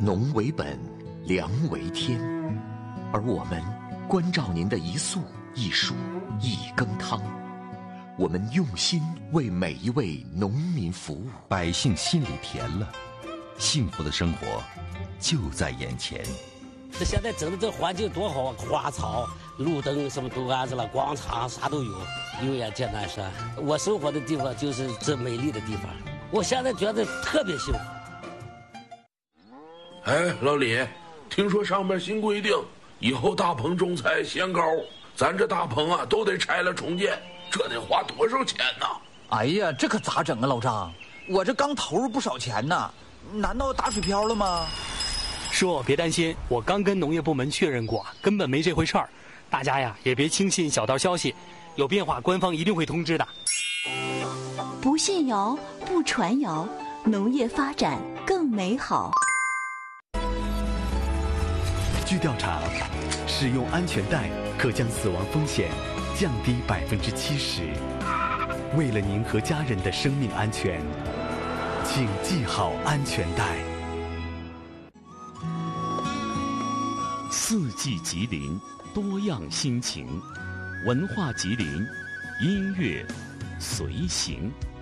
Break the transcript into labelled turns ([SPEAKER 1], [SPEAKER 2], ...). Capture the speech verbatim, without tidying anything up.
[SPEAKER 1] 农为本，粮为天，而我们关照您的一粟一蔬一羹汤，我们用心为每一位农民服务，
[SPEAKER 2] 百姓心里甜了，幸福的生活就在眼前。
[SPEAKER 3] 这现在整的这环境多好啊，花草、路灯什么都安置了，广场啥都有，有眼见南山。我生活的地方就是这美丽的地方，我现在觉得特别幸福。
[SPEAKER 4] 哎，老李，听说上面新规定，以后大棚种菜限高，咱这大棚啊都得拆了重建，这得花多少钱呢？
[SPEAKER 5] 哎呀，这可咋整啊，老张？我这刚投入不少钱呢，难道打水漂了吗？
[SPEAKER 6] 说别担心，我刚跟农业部门确认过，根本没这回事儿。大家呀也别轻信小道消息，有变化官方一定会通知的。
[SPEAKER 7] 不信谣，不传谣，农业发展更美好。
[SPEAKER 8] 据调查，使用安全带可将死亡风险降低百分之七十。为了您和家人的生命安全，请系好安全带。
[SPEAKER 9] 四季吉林，多样心情，文化吉林，音乐随行。